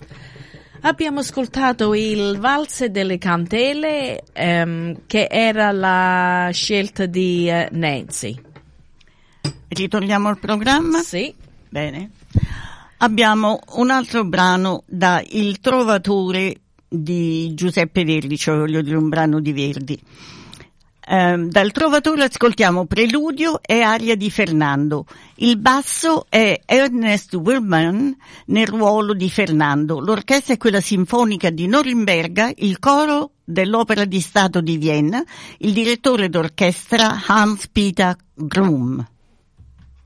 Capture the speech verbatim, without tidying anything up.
Abbiamo ascoltato il Valse delle Candele, ehm, che era la scelta di uh, Nancy. Ritorniamo al programma? Sì. Bene. Abbiamo un altro brano da Il Trovatore di Giuseppe Verdi, cioè voglio dire un brano di Verdi. Eh, dal Trovatore ascoltiamo Preludio e aria di Fernando. Il basso è Ernest Willmann nel ruolo di Fernando. L'orchestra è quella sinfonica di Norimberga, il coro dell'Opera di Stato di Vienna, il direttore d'orchestra Hans-Peter Grumm.